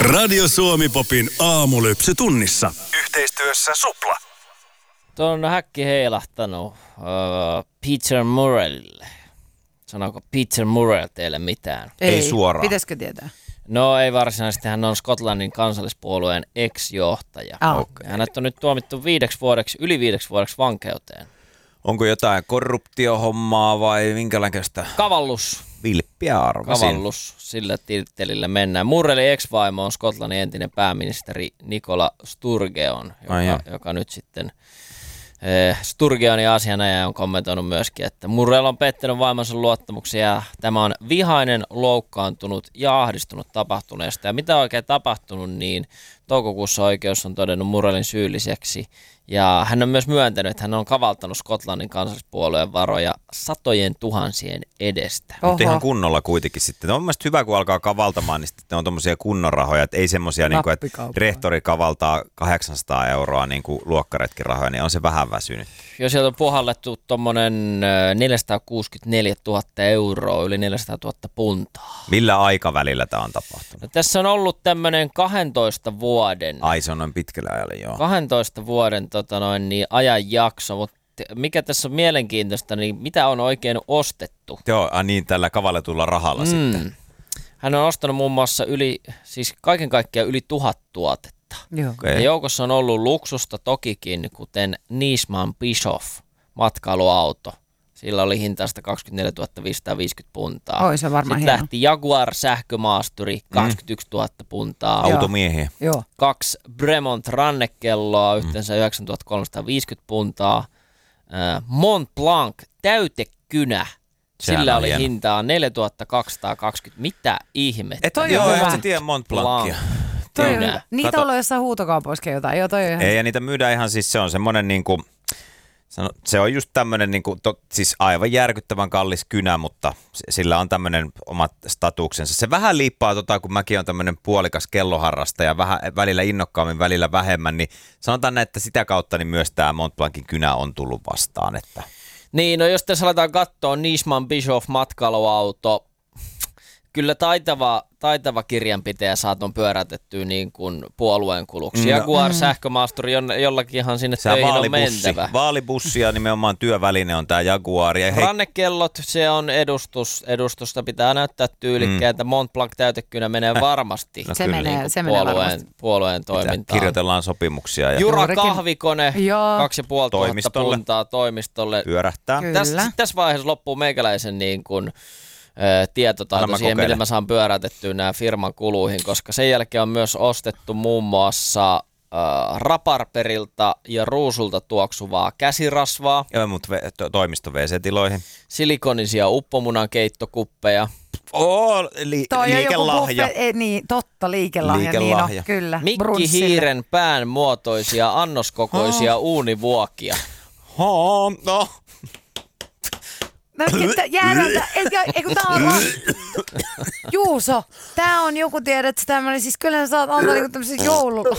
Radio Suomi Popin aamulypsy tunnissa. Yhteistyössä Supla. Tuon on häkki heilahtanut Peter Murraylle. Sanooko Peter Murray teille mitään? Ei suoraan. Pitäisikö tietää? No ei varsinaisesti, hän on Skotlannin kansallispuolueen ex-johtaja. Okay. Hänet on nyt tuomittu yli 5 vuodeksi vankeuteen. Onko jotain korruptiohommaa vai minkälaista? Kavallus. Vilppiä arvasin. Kavallus, sillä tittelillä mennään. Murrayn ex-vaimo on Skotlannin entinen pääministeri Nicola Sturgeon, joka nyt sitten Sturgeonin asianajaja on kommentoinut myöskin, että Murray on pettänyt vaimonsa luottamuksia ja tämä on vihainen, loukkaantunut ja ahdistunut tapahtuneesta. Ja mitä on oikein tapahtunut, niin toukokuussa oikeus on todennut Murrayn syylliseksi. Ja hän on myös myöntänyt, että hän on kavaltanut Skotlannin kansallispuolueen varoja satojen tuhansien edestä. Mutta ihan kunnolla kuitenkin sitten. On mielestäni hyvä, kun alkaa kavaltamaan, niin sitten on tommosia kunnon rahoja. Että ei semmosia, niin kuin, että rehtori kavaltaa 800 euroa niin kuin luokkaretkirahoja, niin on se vähän väsynyt. Jos sieltä on puhallettu tuommoinen 464 000 euroa, yli 400 000 puntaa. Millä aikavälillä tämä on tapahtunut? No, tässä on ollut tämmöinen 12 vuoden. Ai, se on noin pitkällä ajalle, joo. 12 vuoden ajanjakso, mutta mikä tässä on mielenkiintoista, niin mitä on oikein ostettu? Joo, niin tällä kavalletulla rahalla sitten. Hän on ostanut muun muassa kaiken kaikkiaan yli 1000 tuotetta. Joo. Okay. Ja joukossa on ollut luksusta tokikin, kuten Nisman Bischoff matkailuauto. Sillä oli hintaista 24 550 puntaa. Oi, se on varmaan Sitten hieno. lähti Jaguar sähkömaasturi 21 000 puntaa. Automiehiä. Joo. 2 Bremont rannekelloa, yhteensä 9 350 puntaa. Mont Blanc täytekynä. Sillä oli hintaa 4 220. Mitä ihmettä? Joo, en tiedä Mont Blancia. Niitä on ollut jossain huutokaupoissakin jotain. Joo, toi on ihan... Ei, ja niitä myydään ihan siis, se on semmoinen niinku, se on just tämmöinen niinku, siis aivan järkyttävän kallis kynä, mutta sillä on tämmöinen omat statuksensa. Se vähän liippaa, kun mäkin on tämmöinen puolikas kelloharrastaja, vähän välillä innokkaammin, välillä vähemmän, niin sanotaan, että sitä kautta niin myös tämä Mont Blancin kynä on tullut vastaan. Että. Niin, no jos tässä aletaan katsoa Nisman Bischoff matkailuauto, kyllä taitava kirjanpitäjä saat pyörätettyä niin kuin puolueen kuluksi. Jaguar sähkömaasturi, jollakinhan sinne töihin on mentävä. Vaalibussi ja nimenomaan työväline on tämä Jaguar. Ja rannekellot, se on edustusta, pitää näyttää tyylikkäältä. Mont Blanc täytekynä menee varmasti se menee puolueen toimintaan. Kirjoitellaan sopimuksia. Ja Jura kahvikone, 2500 toimistolle. puntaa toimistolle. Pyörähtää. Tässä vaiheessa loppuu meikäläisen niin kuin tietotaito siihen, miten mä saan pyörätettyä nämä firman kuluihin, koska sen jälkeen on myös ostettu muun muassa Raparperilta ja Ruusulta tuoksuvaa käsirasvaa. Joo, mutta toimiston WC-tiloihin. Silikonisia uppomunan keittokuppeja. Liikelahja. Liikelahja. Niin on, kyllä. Mikki Hiiren pään muotoisia annoskokoisia uunivuokia. No. Juuso, tää on joku, tiedät, tämmönen, siis kyllähän sä oot antaa niinku tämmösen joulun.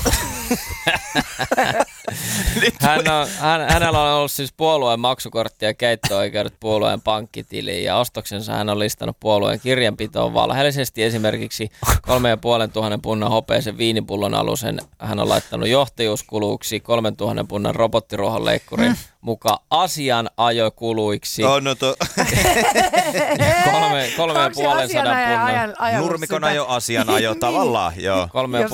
Hänellä on ollut siis puolueen maksukortti ja keitto-oikeudet puolueen pankkitiliin ja ostoksensa hän on listannut puolueen kirjanpitoon valheellisesti esimerkiksi 3500 punnan hopeisen viinipullon alusen. Hän on laittanut johtajuuskuluiksi 3000 punnan robottiruohonleikkurin mukaan asianajokuluiksi. 3,5 punnan. Nurmikon asianajo tavallaan, joo.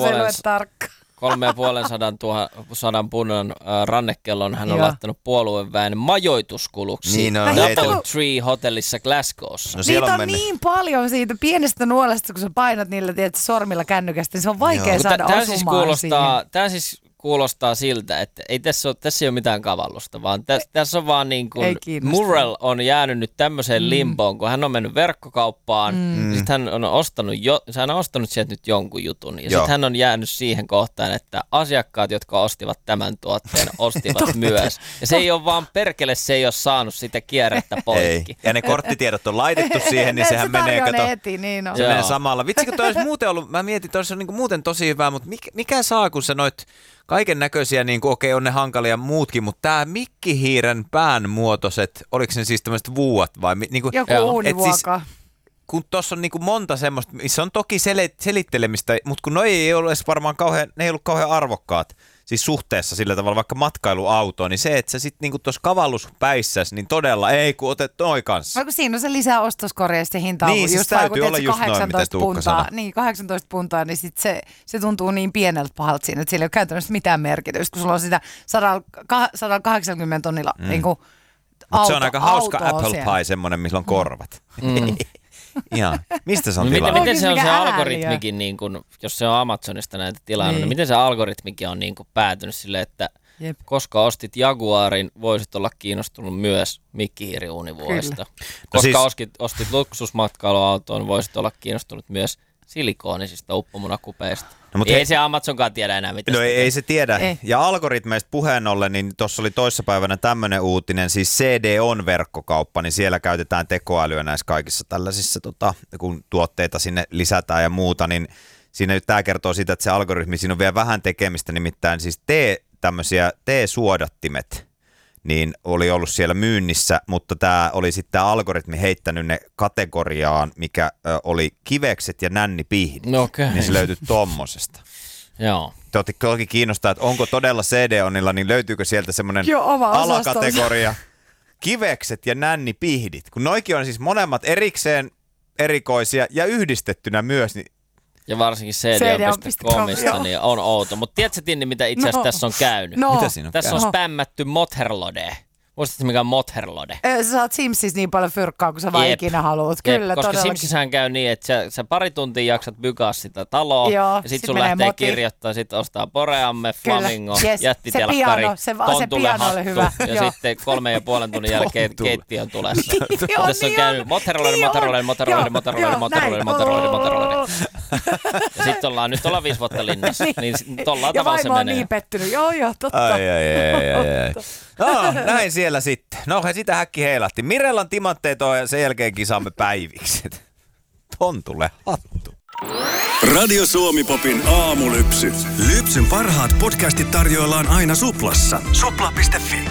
3,5 punnan rannekellon hän on laittanut puolueväen majoituskuluksi. Niin on. Double Tree hotellissa Glasgowssa. No niitä on niin paljon siitä pienestä nuolesta, kun sä painat niillä sormilla kännykästä, niin se on vaikea saada osumaan siihen. Tämä siis kuulostaa siltä, että ei tässä ei ole mitään kavallusta, vaan tässä on vaan niin kuin Murray on jäänyt nyt tämmöiseen limboon, kun hän on mennyt verkkokauppaan, sitten hän on ostanut sieltä nyt jonkun jutun, ja sitten hän on jäänyt siihen kohtaan, että asiakkaat, jotka ostivat tämän tuotteen, ostivat myös. Ja se ei ole vaan perkele, se ei ole saanut sitä kierrettä poikki. Ei. Ja ne korttitiedot on laitettu siihen, niin sehän menee, se menee samalla. Vitsi, kun toi olisi muuten ollut, mä mietin, että olisi niin muuten tosi hyvä, mutta mikä saa, kun sä noit kaiken näköisiä, niin okei, on ne hankalia muutkin, mutta tämä Mikki Hiiren pään muotoiset, oliko ne siis tämmöiset vuuat vai? Niin kuin, joku uunivuoka. kun tuossa on niinku monta semmoista, missä on toki selittelemistä, mutta kun ne ei ollut kauhean arvokkaat siis suhteessa sillä tavalla vaikka matkailuautoon, niin se, että sä sitten niinku tuossa kavalluspäissäs, niin todella ei, kun otet noi kanssa. Vaikka siinä on se lisää ostoskorjaista hinta. Niin, siis täytyy olla just noin, mitä Tuukka sanoi. Niin, 18 puntaa, niin sit se tuntuu niin pieneltä pahalta siinä, että sillä ei ole käytännössä mitään merkitystä, kun sulla on sitä 180 tonnilla niinku auto. Se on aika hauska apple pie, semmoinen, missä on korvat. Ihan. Mistä se on tilannut? Miten se on se algoritmikin, niin kun, jos se on Amazonista näitä tilannut, niin miten se algoritmikin on niin kun päätynyt silleen, että koska ostit Jaguarin, voisit olla kiinnostunut myös mikkihiiriuunivuodesta. Koska ostit luksusmatkailuautoon, voisit olla kiinnostunut myös silikoonisista uppomunakupeista. No, ei se Amazonkaan tiedä enää mitä. No ei se tiedä. Ei. Ja algoritmeista puheen ollen, niin tuossa oli toissapäivänä tämmöinen uutinen, siis CD-on verkkokauppa, niin siellä käytetään tekoälyä näissä kaikissa tällaisissa, kun tuotteita sinne lisätään ja muuta, niin siinä tämä kertoo siitä, että se algoritmi, siinä on vielä vähän tekemistä, nimittäin siis T-suodattimet, niin oli ollut siellä myynnissä, mutta tämä oli sitten tämä algoritmi heittänyt ne kategoriaan, mikä oli kivekset ja nännipihdit. Okay. Niin se löytyi tommosesta. Joo. Toki kiinnostaa, että onko todella CD-onilla, niin löytyykö sieltä semmoinen alakategoria kivekset ja nännipihdit. Kun noikin on siis molemmat erikseen erikoisia ja yhdistettynä myös, niin ja varsinkin cd.comista niin on outo. Mutta tiedätkö, Tinni, mitä itse asiassa tässä on käynyt? Mitä siinä on tässä on spämmätty Motherlode. Muistatko, mikä on Motherlode? Sä saat Simsissä niin paljon fyrkkaa, kun sä vaan ikinä haluat. Kyllä, koska Simsissähän käy niin, että sä pari tuntia jaksat bykaa sitä taloa, ja sit sun lähtee kirjoittaa, sit ostaa Poreamme, Flamingo, jättitelkkari, tontulle hattu, ja sitten 3,5 tunnin jälkeen keittiö on tulessa. Tässä on käynyt Motherlode. Ja sitten nyt ollaan 5 vuotta linnassa, niin tollaan tavalla se menee. Ja vaimo on niin pettynyt, joo, totta. Ai. Näin siellä sitten. No he sitä häkki heilahti. Mirellan timantteet on ja sen jälkeen kisaamme päivikset. Tontulle hattu. Radio Suomi-popin aamulypsy. Lypsyn parhaat podcastit tarjoillaan aina Suplassa. Supla.fi.